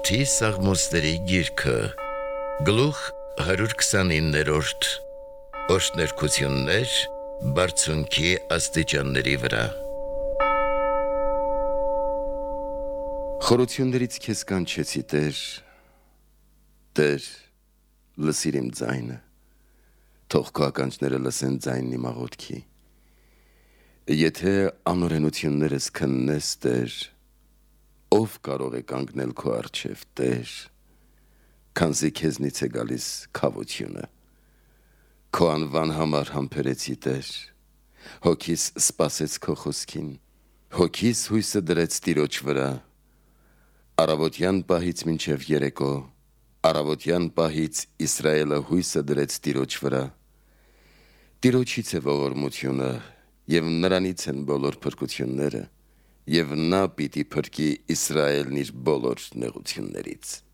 Աղոթի Սաղմոսների գիրքը, գլուխ 129-րդ, Օրհներկություններ բարձունքի աստիճանների վրա։ Խորություններից քեզ կանչեցի, Տեր, Տեր, լսիր իմ ձայնը, թող քո ականջները լսեն ձայնն իմ աղոթքի։ Եթե անօրենություններս քննես, Տեր, ով կարող է կանգնել քո առջև, Տեր, քանզի քեզնից է գալիս քավությունը։ Քո անվան համար համբերեցի, Տեր, հոգիս սպասեց քո խոսքին, հոգիս հույսը դրեց Տիրոջ վրա։ Առավոտյան պահից մինչև երեկո, առավոտյան պահից Իսրայելը հույսը դրեց Տիրոջ վրա։ Տիրոջից է ողորմությունը, և նրանից են բոլոր փրկությունները, և նա պիտի փրկի Իսրայելն իր բոլոր նեղություններից։